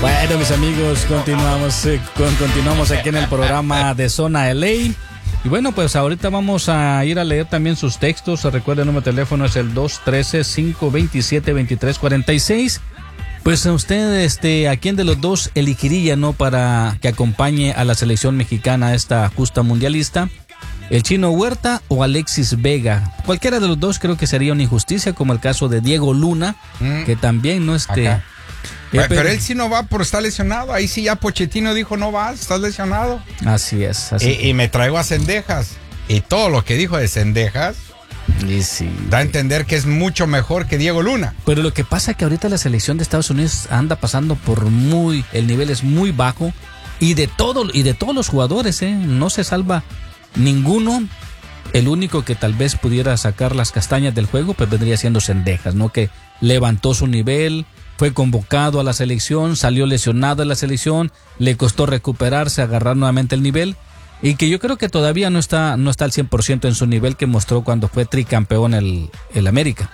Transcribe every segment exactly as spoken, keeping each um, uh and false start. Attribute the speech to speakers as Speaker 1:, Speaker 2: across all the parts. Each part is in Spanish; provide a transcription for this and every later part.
Speaker 1: Bueno, mis amigos, continuamos, eh, con, continuamos aquí en el programa de Zona L A. Y bueno, pues ahorita vamos a ir a leer también sus textos. Recuerden, el número de teléfono es el dos uno tres, cinco dos siete, dos tres cuatro seis. Pues usted, este, ¿a quién de los dos elegiría, no, para que acompañe a la selección mexicana a esta justa mundialista? ¿El Chino Huerta o Alexis Vega? Cualquiera de los dos creo que sería una injusticia, como el caso de Diego Luna, mm. que también no este...
Speaker 2: Acá. Eh, pero, pero él sí no va por estar lesionado. Ahí sí ya Pochettino dijo, no vas, estás lesionado.
Speaker 1: Así es. Así
Speaker 2: y, y me traigo a Cendejas. Y todo lo que dijo de Cendejas
Speaker 1: y sí,
Speaker 2: da a entender que es mucho mejor que Diego Luna.
Speaker 1: Pero lo que pasa es que ahorita la selección de Estados Unidos anda pasando por muy... El nivel es muy bajo. Y de, todo, y de todos los jugadores, ¿eh? No se salva ninguno. El único que tal vez pudiera sacar las castañas del juego, pues vendría siendo Cendejas, ¿no? Que levantó su nivel... Fue convocado a la selección, salió lesionado en la selección, le costó recuperarse, agarrar nuevamente el nivel, y que yo creo que todavía no está, no está al cien por ciento en su nivel que mostró cuando fue tricampeón el, el América.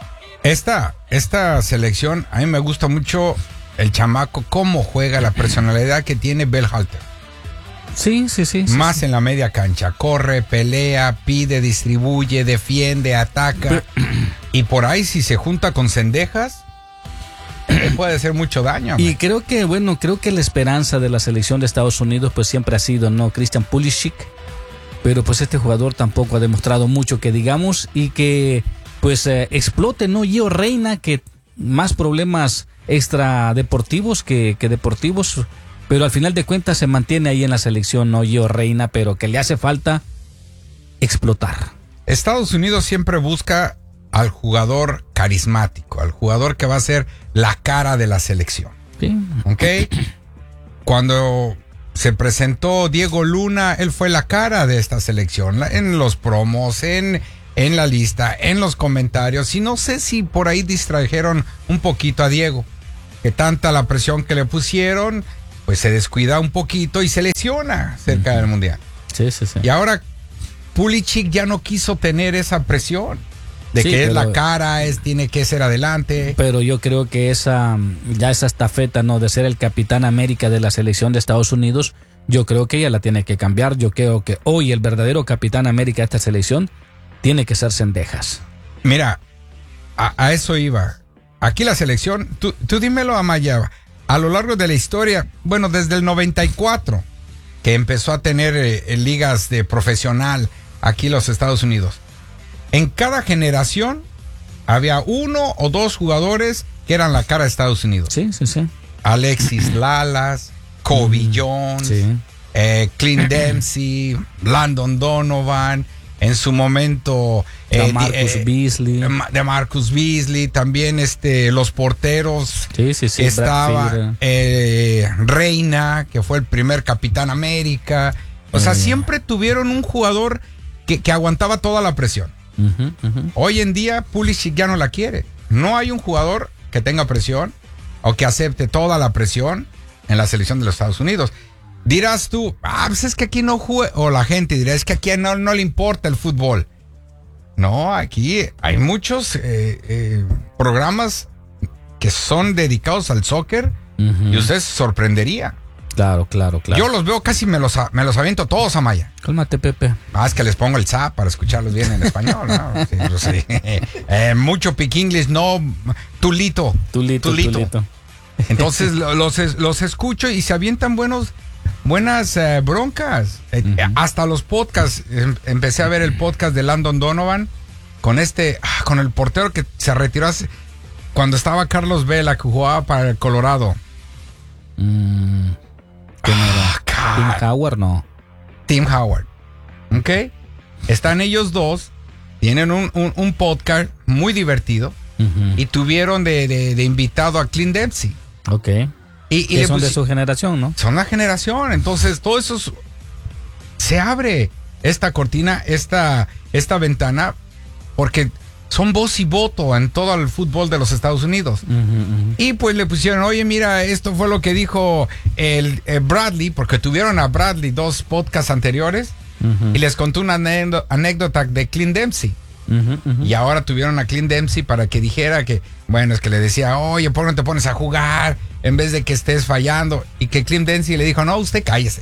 Speaker 2: Esta, esta selección, a mí me gusta mucho el chamaco, cómo juega, la personalidad que tiene Berhalter.
Speaker 1: Sí, sí, sí.
Speaker 2: Más
Speaker 1: sí, sí.
Speaker 2: en la media cancha, corre, pelea, pide, distribuye, defiende, ataca, y por ahí si se junta con Cendejas, puede hacer mucho daño.
Speaker 1: Y man. creo que, bueno, creo que la esperanza de la selección de Estados Unidos pues siempre ha sido, ¿no? Christian Pulisic, pero pues este jugador tampoco ha demostrado mucho que digamos, y que pues eh, explote, ¿no? Gio Reyna, que más problemas extradeportivos que, que deportivos, pero al final de cuentas se mantiene ahí en la selección, ¿no? Gio Reyna, pero que le hace falta explotar.
Speaker 2: Estados Unidos siempre busca al jugador carismático, al jugador que va a ser la cara de la selección.
Speaker 1: Sí.
Speaker 2: ¿Ok? Cuando se presentó Diego Luna, él fue la cara de esta selección, en los promos, en, en la lista, en los comentarios, y no sé si por ahí distrajeron un poquito a Diego, que tanta la presión que le pusieron, pues se descuida un poquito y se lesiona cerca uh-huh. del Mundial.
Speaker 1: Sí, sí, sí.
Speaker 2: Y ahora Pulisic ya no quiso tener esa presión. De sí, que es pero, la cara, es tiene que ser adelante.
Speaker 1: Pero yo creo que esa ya esa estafeta, ¿no? De ser el Capitán América de la selección de Estados Unidos, yo creo que ella la tiene que cambiar. Yo creo que hoy el verdadero Capitán América de esta selección tiene que ser Cendejas.
Speaker 2: Mira, a, a eso iba. Aquí la selección, tú, tú dímelo, Amaya, a lo largo de la historia, bueno, desde el noventa y cuatro, que empezó a tener eh, ligas de profesional aquí los Estados Unidos. En cada generación había uno o dos jugadores que eran la cara de Estados Unidos.
Speaker 1: Sí, sí, sí.
Speaker 2: Alexis Lalas, Kobe Jones,
Speaker 1: sí.
Speaker 2: eh, Clint Dempsey, Landon Donovan, en su momento
Speaker 1: eh, Marcus
Speaker 2: eh,
Speaker 1: Beasley.
Speaker 2: De Marcus Beasley, también este, los porteros.
Speaker 1: Sí, sí, sí.
Speaker 2: Estaba eh, Reina, que fue el primer Capitán América. O eh. sea, siempre tuvieron un jugador que, que aguantaba toda la presión.
Speaker 1: Uh-huh, uh-huh.
Speaker 2: Hoy en día Pulisic ya no la quiere. No hay un jugador que tenga presión o que acepte toda la presión en la selección de los Estados Unidos. Dirás tú, ah, pues es que aquí no juega, o la gente dirá, es que aquí no, no le importa el fútbol. No, aquí hay muchos eh, eh, programas que son dedicados al soccer uh-huh. y usted se sorprendería.
Speaker 1: Claro, claro, claro.
Speaker 2: Yo los veo casi, me los, me los aviento todos, Amaya.
Speaker 1: Cálmate, Pepe.
Speaker 2: Ah, es que les pongo el zap para escucharlos bien en español, ¿no? Sí, pues sí. eh, mucho piquinglis, no, tulito.
Speaker 1: Tulito, tulito. tulito.
Speaker 2: Entonces los, los escucho y se avientan buenos, buenas eh, broncas. Eh, uh-huh. Hasta los podcasts. Em, empecé a ver el podcast de Landon Donovan con este, ah, con el portero que se retiró hace, cuando estaba Carlos Vela, que jugaba para el Colorado.
Speaker 1: Mm. ¿Quién era?
Speaker 2: Oh,
Speaker 1: Tim Howard, no.
Speaker 2: Tim Howard. ¿Ok? Están ellos dos, tienen un, un, un podcast muy divertido uh-huh. y tuvieron de, de, de invitado a Clint Dempsey.
Speaker 1: Ok.
Speaker 2: Y, y
Speaker 1: que son pusi- de su generación, ¿no?
Speaker 2: Son la generación, entonces todo eso es, se abre esta cortina, esta, esta ventana, porque son voz y voto en todo el fútbol de los Estados Unidos.
Speaker 1: Uh-huh, uh-huh.
Speaker 2: Y pues le pusieron, oye, mira, esto fue lo que dijo el, el Bradley, porque tuvieron a Bradley dos podcasts anteriores, uh-huh. y les contó una anécdota de Clint Dempsey.
Speaker 1: Uh-huh, uh-huh.
Speaker 2: Y ahora tuvieron a Clint Dempsey para que dijera que, bueno, es que le decía, oye, ¿por qué no te pones a jugar? en vez de que estés fallando. Y que Clint Dempsey le dijo, no, usted cállese.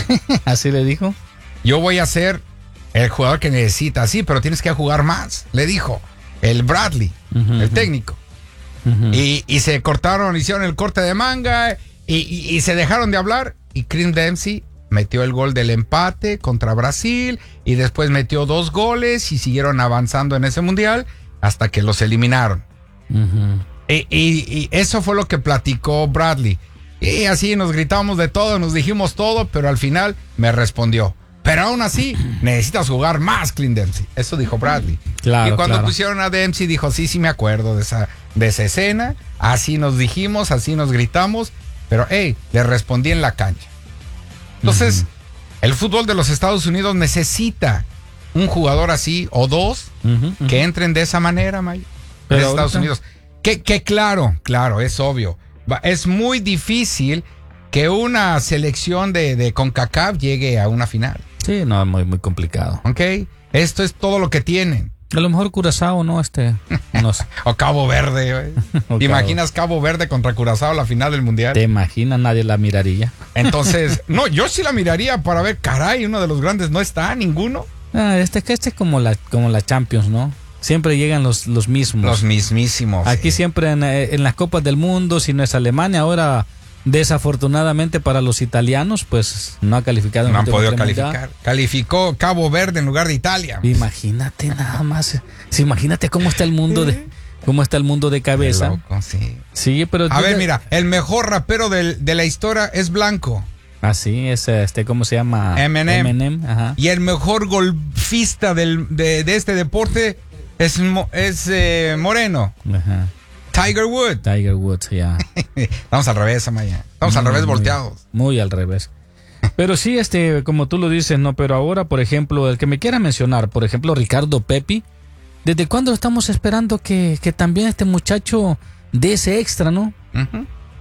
Speaker 1: Así le dijo.
Speaker 2: Yo voy a ser el jugador que necesita, sí, pero tienes que jugar más, le dijo el Bradley, uh-huh, el técnico. Uh-huh. Y, y se cortaron, hicieron el corte de manga y, y, y se dejaron de hablar. Y Clint Dempsey metió el gol del empate contra Brasil y después metió dos goles y siguieron avanzando en ese mundial hasta que los eliminaron. Uh-huh. Y, y, y eso fue lo que platicó Bradley. Y así nos gritamos de todo, nos dijimos todo, pero al final me respondió, pero aún así necesitas jugar más, Clint Dempsey. Eso dijo Bradley.
Speaker 1: Claro,
Speaker 2: y cuando
Speaker 1: claro.
Speaker 2: pusieron a Dempsey dijo, sí, sí me acuerdo de esa, de esa escena, así nos dijimos, así nos gritamos, pero hey, le respondí en la cancha. Entonces, uh-huh, el fútbol de los Estados Unidos necesita un jugador así o dos uh-huh, uh-huh, que entren de esa manera, May, de Estados Unidos. Que, que claro, claro, es obvio. Es muy difícil que una selección de, de CONCACAF llegue a una final.
Speaker 1: Sí, no, es muy, muy complicado.
Speaker 2: Ok, esto es todo lo que tienen.
Speaker 1: A lo mejor Curazao, ¿no? Este, no sé.
Speaker 2: O Cabo Verde. ¿Te imaginas Cabo Verde contra Curazao la final del Mundial?
Speaker 1: ¿Te imaginas? Nadie la miraría.
Speaker 2: Entonces, no, yo sí la miraría para ver, caray, uno de los grandes no está, ninguno.
Speaker 1: Ah, este que este es como la, como la Champions, ¿no? Siempre llegan los, los mismos.
Speaker 2: Los mismísimos.
Speaker 1: Aquí
Speaker 2: sí.
Speaker 1: siempre en, en las Copas del Mundo, si no es Alemania, ahora desafortunadamente para los italianos, pues no ha calificado.
Speaker 2: No han podido calificar. Calificó Cabo Verde en lugar de Italia.
Speaker 1: Imagínate nada más. Sí, imagínate cómo está el mundo de cómo está el mundo de cabeza.
Speaker 2: Loco, sí.
Speaker 1: Sí, pero
Speaker 2: a ver, de... mira, el mejor rapero de, de la historia es blanco.
Speaker 1: Así es, este, ¿cómo se llama?
Speaker 2: Eminem.
Speaker 1: Eminem, ajá.
Speaker 2: Y el mejor golfista del, de, de este deporte es, es eh, moreno. Ajá. Tiger Woods.
Speaker 1: Tiger Woods, ya.
Speaker 2: Estamos al revés, Amaya. Estamos muy, al revés,
Speaker 1: muy,
Speaker 2: volteados.
Speaker 1: Muy al revés. Pero sí, este, como tú lo dices, no, pero ahora, por ejemplo, el que me quiera mencionar, por ejemplo, Ricardo Pepi, ¿desde cuándo estamos esperando que, que también este muchacho dé ese extra, no?
Speaker 2: Uh-huh.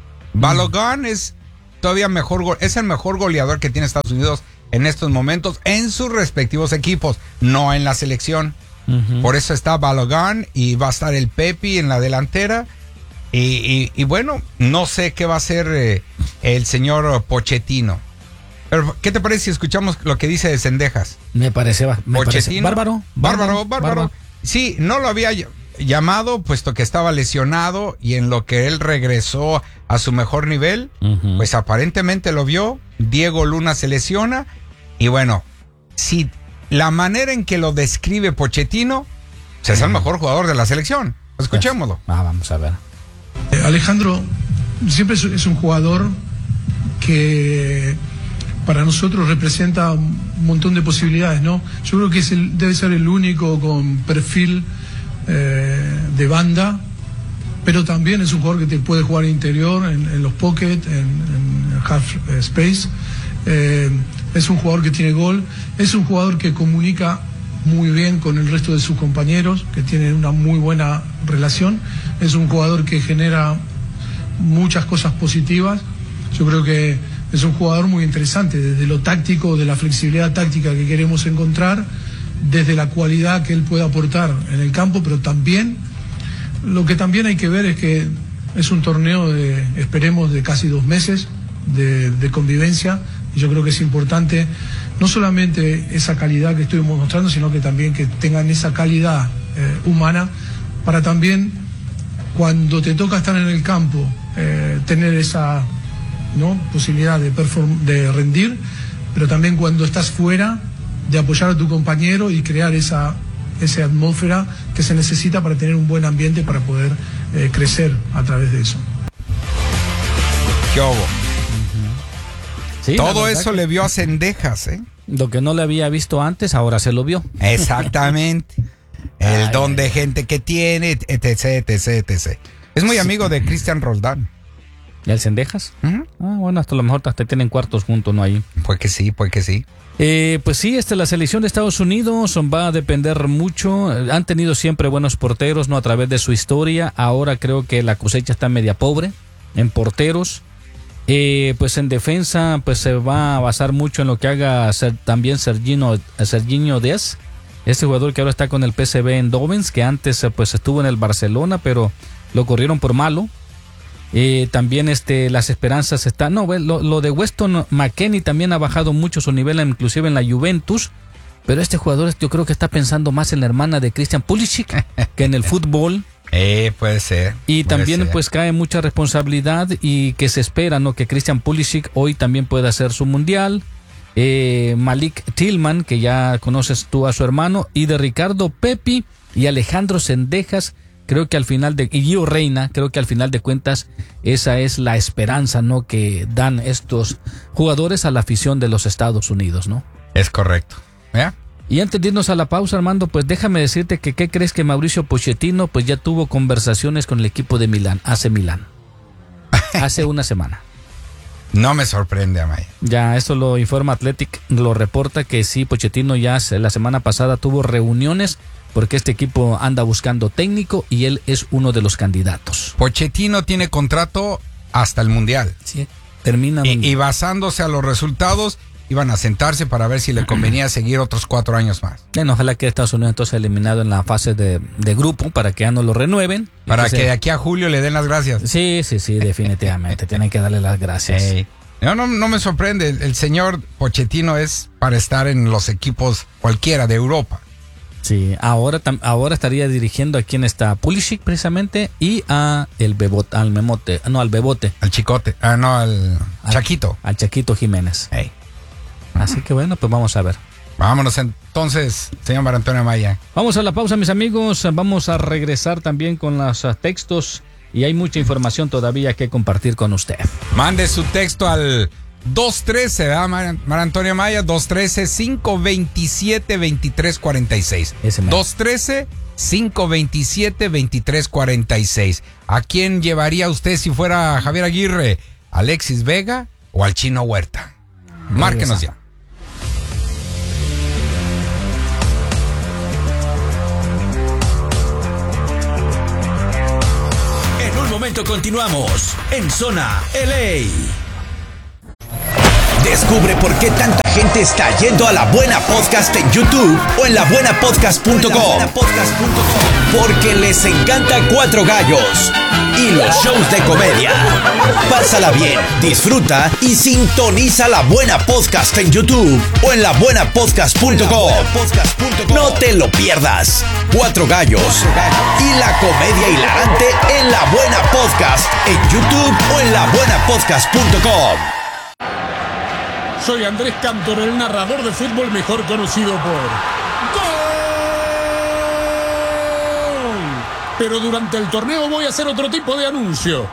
Speaker 2: Balogun uh-huh. es todavía mejor, go- es el mejor goleador que tiene Estados Unidos en estos momentos en sus respectivos equipos, no en la selección. Uh-huh. Por eso está Balogun y va a estar el Pepi en la delantera. Y, y, y bueno, no sé qué va a hacer eh, el señor Pochettino. Pero, ¿qué te parece si escuchamos lo que dice de Cendejas?
Speaker 1: Me parece, me parece
Speaker 2: bárbaro, bárbaro, bárbaro, bárbaro. Sí, no lo había llamado puesto que estaba lesionado y en lo que él regresó a su mejor nivel, uh-huh. pues aparentemente lo vio. Diego Luna se lesiona y bueno, si la manera en que lo describe Pochettino, pues es uh-huh. el mejor jugador de la selección. Escuchémoslo.
Speaker 1: Ah, vamos a ver.
Speaker 3: Alejandro siempre es un jugador que para nosotros representa un montón de posibilidades, ¿no? Yo creo que es el, debe ser el único con perfil eh, de banda, pero también es un jugador que te puede jugar interior, en, en los pocket, en, en half space. Eh, es un jugador que tiene gol, es un jugador que comunica muy bien con el resto de sus compañeros, que tienen una muy buena relación. Es un jugador que genera muchas cosas positivas. Yo creo que es un jugador muy interesante, desde lo táctico, de la flexibilidad táctica que queremos encontrar, desde la cualidad que él puede aportar en el campo, pero también, lo que también hay que ver es que es un torneo de, esperemos, de casi dos meses de, de convivencia, y yo creo que es importante no solamente esa calidad que estuvimos mostrando, sino que también que tengan esa calidad eh, humana, para también, cuando te toca estar en el campo, eh, tener esa ¿no? posibilidad de, perform- de rendir, pero también cuando estás fuera, de apoyar a tu compañero y crear esa, esa atmósfera que se necesita para tener un buen ambiente para poder eh, crecer a través de eso.
Speaker 2: ¿Qué hubo?
Speaker 1: Uh-huh. Sí,
Speaker 2: todo eso que... le vio a Cendejas, ¿eh?
Speaker 1: Lo que no le había visto antes, ahora se lo vio.
Speaker 2: Exactamente. El Ay, don de gente que tiene, etc, etc, etcétera. Es muy sí. amigo de Cristian Roldán.
Speaker 1: ¿Y el Cendejas? Uh-huh. Ah, bueno, hasta lo mejor hasta tienen cuartos juntos, ¿no? Ahí.
Speaker 2: Pues que sí, pues que sí.
Speaker 1: Eh, pues sí, este, la selección de Estados Unidos va a depender mucho. Han tenido siempre buenos porteros, ¿no? A través de su historia. Ahora creo que la cosecha está media pobre en porteros. Eh, pues en defensa, pues se va a basar mucho en lo que haga ser, también Serginho, Serginho Dest. Este jugador que ahora está con el P S V Eindhoven, que antes pues estuvo en el Barcelona, pero lo corrieron por malo. Eh, también este, las esperanzas están... No, lo, lo de Weston McKennie también ha bajado mucho su nivel, inclusive en la Juventus. Pero este jugador yo creo que está pensando más en la hermana de Christian Pulisic que en el fútbol.
Speaker 2: Eh, puede ser.
Speaker 1: Y
Speaker 2: puede
Speaker 1: también
Speaker 2: ser.
Speaker 1: pues cae mucha responsabilidad y que se espera, ¿no? Que Christian Pulisic hoy también pueda hacer su mundial. Eh, Malik Tillman, que ya conoces tú a su hermano, y de Ricardo Pepi y Alejandro Sendejas, creo que al final de, y Gio Reyna, creo que al final de cuentas esa es la esperanza, ¿no? Que dan estos jugadores a la afición de los Estados Unidos, ¿no?
Speaker 2: Es correcto. ¿Ya?
Speaker 1: Y antes de irnos a la pausa, Armando, pues déjame decirte que ¿qué crees que Mauricio Pochettino pues ya tuvo conversaciones con el equipo de Milán, A C Milán, hace una semana?
Speaker 2: No me sorprende, Amaya.
Speaker 1: Ya, eso lo informa Athletic, lo reporta que sí, Pochettino ya la semana pasada tuvo reuniones porque este equipo anda buscando técnico y él es uno de los candidatos.
Speaker 2: Pochettino tiene contrato hasta el Mundial.
Speaker 1: Sí, termina.
Speaker 2: Y, y basándose a los resultados, iban a sentarse para ver si le convenía seguir otros cuatro años más.
Speaker 1: Bueno, ojalá que Estados Unidos entonces eliminado en la fase de, de grupo para que ya no lo renueven.
Speaker 2: Para
Speaker 1: entonces,
Speaker 2: que de aquí a julio le den las gracias.
Speaker 1: Sí, sí, sí, definitivamente. Tienen que darle las gracias.
Speaker 2: Hey. No, no, no me sorprende. El, el señor Pochettino es para estar en los equipos cualquiera de Europa.
Speaker 1: Sí, ahora, ahora estaría dirigiendo a quien está Pulisic precisamente y a el Bebote, al Memote, no, al Bebote.
Speaker 2: Al Chicote, ah, no, al,
Speaker 1: al
Speaker 2: Chaquito.
Speaker 1: Al Chaquito Jiménez.
Speaker 2: Hey.
Speaker 1: Así que bueno, pues vamos a ver.
Speaker 2: Vámonos entonces, señor Mario Antonio Amaya.
Speaker 1: Vamos a la pausa, mis amigos. Vamos a regresar también con los uh, textos y hay mucha información todavía que compartir con usted.
Speaker 2: Mande su texto al dos trece, ¿verdad, Mario Antonio Amaya? dos trece, cinco veintisiete, veintitrés cuarenta y seis. dos trece, cinco veintisiete, veintitrés cuarenta y seis. ¿A quién llevaría usted si fuera Javier Aguirre? ¿Alexis Vega o al Chino Huerta? Márquenos ya.
Speaker 4: En un momento continuamos en Zona L A. Descubre por qué tanta gente está yendo a La Buena Podcast en YouTube o en la buena podcast punto com. Porque les encanta Cuatro Gallos y los shows de comedia. Pásala bien, disfruta y sintoniza La Buena Podcast en YouTube o en la buena podcast punto com. No te lo pierdas. Cuatro Gallos y la comedia hilarante en La Buena Podcast en YouTube o en la buena podcast punto com.
Speaker 5: Soy Andrés Cantor, el narrador de fútbol mejor conocido por ¡Gol! Pero durante el torneo voy a hacer otro tipo de anuncio.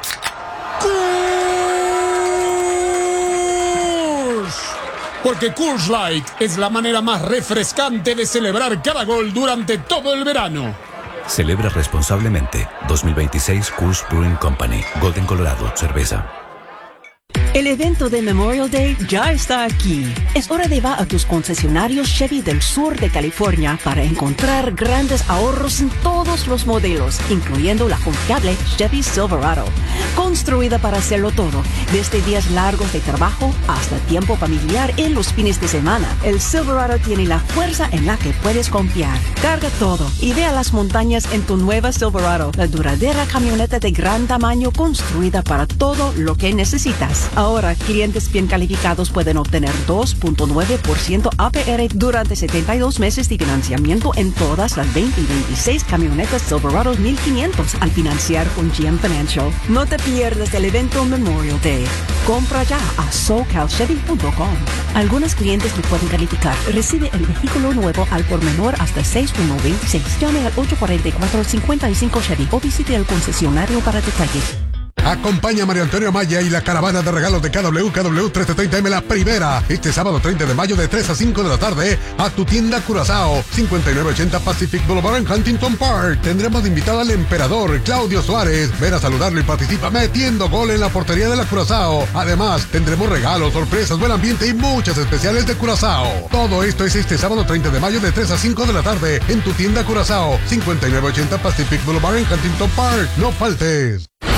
Speaker 5: ¡Coors! Porque Coors Light es la manera más refrescante de celebrar cada gol durante todo el verano.
Speaker 6: Celebra responsablemente. dos mil veintiséis Coors Brewing Company. Golden, Colorado. Cerveza.
Speaker 7: El evento de Memorial Day ya está aquí. Es hora de ir a tus concesionarios Chevy del sur de California para encontrar grandes ahorros en todos los modelos, incluyendo la confiable Chevy Silverado. Construida para hacerlo todo, desde días largos de trabajo hasta tiempo familiar en los fines de semana. El Silverado tiene la fuerza en la que puedes confiar. Carga todo y ve a las montañas en tu nueva Silverado, la duradera camioneta de gran tamaño construida para todo lo que necesitas. Ahora, clientes bien calificados pueden obtener dos punto nueve por ciento A P R durante setenta y dos meses de financiamiento en todas las veinte y veintiséis camionetas Silverado mil quinientos al financiar con G M Financial. No te pierdas el evento Memorial Day. Compra ya a socal chevy punto com. Algunos clientes no pueden calificar. Recibe el vehículo nuevo al por menor hasta seis uno veintiséis. Llame al ocho cuatro cuatro, cinco cinco Chevy o visite el concesionario para detalles.
Speaker 8: Acompaña a Mario Antonio Amaya y la caravana de regalos de K W K W trece treinta M, la primera, este sábado treinta de mayo de tres a cinco de la tarde a tu tienda Curazao, cincuenta y nueve ochenta Pacific Boulevard en Huntington Park. Tendremos de invitado al emperador Claudio Suárez. Ven a saludarlo y participa metiendo gol en la portería de la Curazao. Además, tendremos regalos, sorpresas, buen ambiente y muchas especiales de Curazao. Todo esto es este sábado treinta de mayo de tres a cinco de la tarde en tu tienda Curazao, cincuenta y nueve ochenta Pacific Boulevard en Huntington Park. No faltes.
Speaker 9: Porque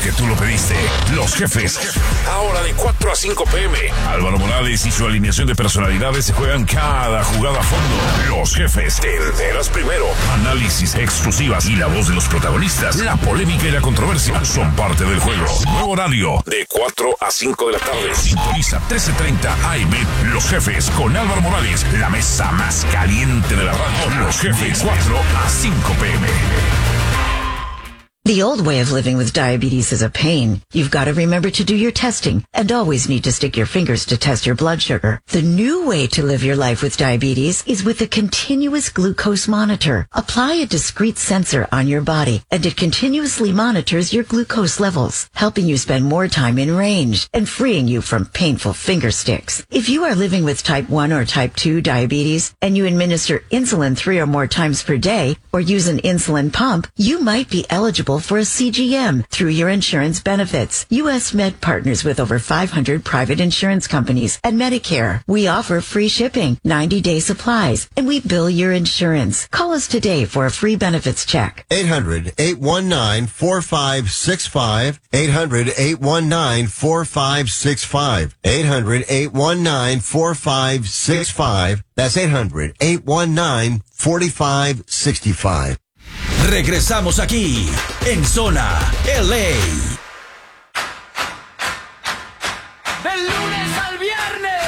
Speaker 9: porque tú lo pediste. Los Jefes. Ahora de cuatro a cinco pm. Álvaro Morales y su alineación de personalidades se juegan cada jugada a fondo. Los Jefes. Te enteras primero. Análisis, exclusivas y la voz de los protagonistas. La polémica y la controversia son parte del juego. Nuevo horario de cuatro a cinco de la tarde. Sintoniza trece treinta A M. Los Jefes con Álvaro Morales. La mesa más caliente de la radio. Los Jefes. cuatro a cinco pm.
Speaker 10: The old way of living with diabetes is a pain. You've got to remember to do your testing and always need to stick your fingers to test your blood sugar. The new way to live your life with diabetes is with a continuous glucose monitor. Apply a discrete sensor on your body and it continuously monitors your glucose levels, helping you spend more time in range and freeing you from painful finger sticks. If you are living with type one or type two diabetes and you administer insulin three or more times per day or use an insulin pump, you might be eligible for a C G M through your insurance benefits. U S Med partners with over five hundred private insurance companies and Medicare. We offer free shipping, ninety day supplies, and we bill your insurance. Call us today for a free benefits check.
Speaker 11: eight hundred, eight one nine, four five six five. eight hundred, eight one nine, four five six five. eight hundred, eight one nine, four five six five. That's eight hundred, eight one nine, four five six five.
Speaker 4: Regresamos aquí en Zona L A.
Speaker 12: Del lunes al viernes.